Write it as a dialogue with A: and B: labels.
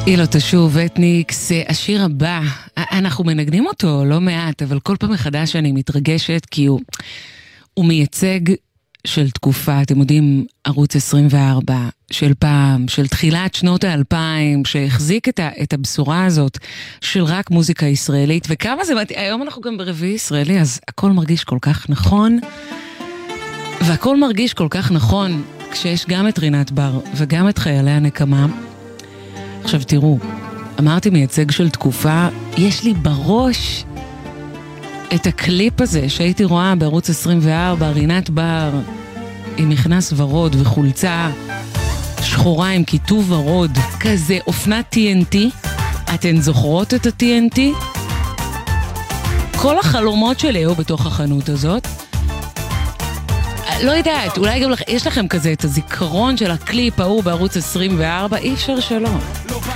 A: אילו תשוב, אתניקס, השיר הבא, אנחנו מנגנים אותו לא מעט, אבל כל פעם מחדש אני מתרגשת, כי הוא מייצג של תקופה, אתם יודעים, ערוץ 24, של פעם, של תחילת שנות ה-2000, שהחזיק את הבשורה הזאת של רק מוזיקה ישראלית, וכמה זה, היום אנחנו גם ברביעי ישראלי, אז הכל מרגיש כל כך נכון, והכל מרגיש כל כך נכון, כשיש גם את רינת בר, וגם את חיילי הנקמה. עכשיו תראו, אמרתי מייצג של תקופה, יש לי בראש את הקליפ הזה שהייתי רואה בערוץ 24, רינת בר עם מכנס ורוד וחולצה שחורה עם כיתוב ורוד, כזה אופנת TNT. אתן זוכרות את ה-TNT? כל החלומות שלי היו בתוך החנות הזאת. לא יודעת, אולי גם יש לכם כזה את הזיכרון של הקליפ ההוא בערוץ 24, אי אפשר שלא.